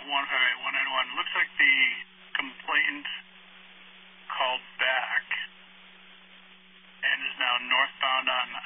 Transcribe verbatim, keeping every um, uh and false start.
one five eight one nine one. Looks like the complainant called back and is now northbound on